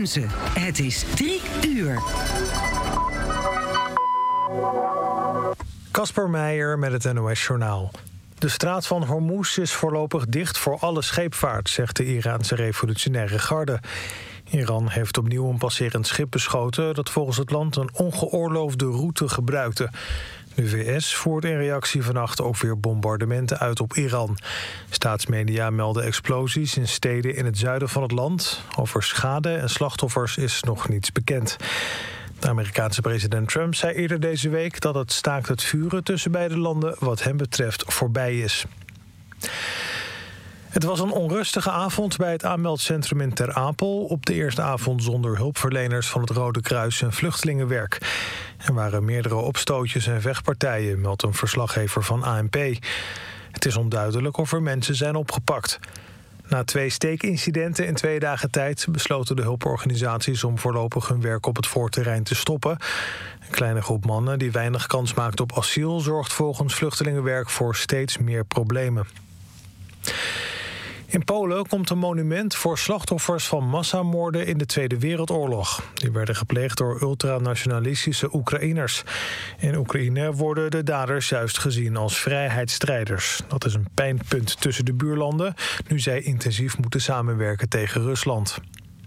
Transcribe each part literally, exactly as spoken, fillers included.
Hunze. Het is drie uur. Kasper Meijer met het N O S-journaal. De straat van Hormuz is voorlopig dicht voor alle scheepvaart, zegt de Iraanse revolutionaire garde. Iran heeft opnieuw een passerend schip beschoten dat volgens het land een ongeoorloofde route gebruikte. De V S voert in reactie vannacht ook weer bombardementen uit op Iran. Staatsmedia melden explosies in steden in het zuiden van het land. Over schade en slachtoffers is nog niets bekend. De Amerikaanse president Trump zei eerder deze week dat het staakt het vuren tussen beide landen wat hem betreft voorbij is. Het was een onrustige avond bij het aanmeldcentrum in Ter Apel. Op de eerste avond zonder hulpverleners van het Rode Kruis en Vluchtelingenwerk. Er waren meerdere opstootjes en vechtpartijen, meldt een verslaggever van A N P. Het is onduidelijk of er mensen zijn opgepakt. Na twee steekincidenten in twee dagen tijd besloten de hulporganisaties om voorlopig hun werk op het voorterrein te stoppen. Een kleine groep mannen die weinig kans maakt op asiel zorgt volgens Vluchtelingenwerk voor steeds meer problemen. In Polen komt een monument voor slachtoffers van massamoorden in de Tweede Wereldoorlog. Die werden gepleegd door ultranationalistische Oekraïners. In Oekraïne worden de daders juist gezien als vrijheidsstrijders. Dat is een pijnpunt tussen de buurlanden, nu zij intensief moeten samenwerken tegen Rusland.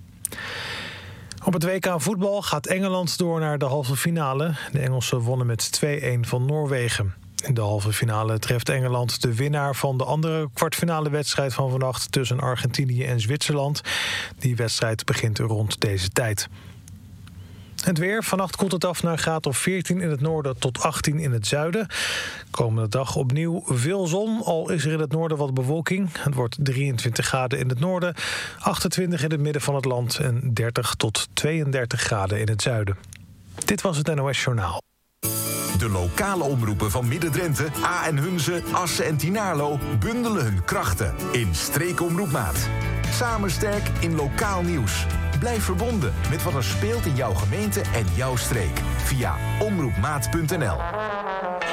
Op het W K voetbal gaat Engeland door naar de halve finale. De Engelsen wonnen met twee-een van Noorwegen. In de halve finale treft Engeland de winnaar van de andere kwartfinale wedstrijd van vannacht tussen Argentinië en Zwitserland. Die wedstrijd begint rond deze tijd. Het weer. Vannacht koelt het af naar een graad of veertien in het noorden tot achttien in het zuiden. Komende dag opnieuw veel zon, al is er in het noorden wat bewolking. Het wordt drieëntwintig graden in het noorden, achtentwintig in het midden van het land en dertig tot tweeëndertig graden in het zuiden. Dit was het N O S-journaal. De lokale omroepen van Midden-Drenthe, A en Hunze, Assen en Tynaarlo bundelen hun krachten in Streekomroepmaat. Samen sterk in lokaal nieuws. Blijf verbonden met wat er speelt in jouw gemeente en jouw streek via omroepmaat punt n l.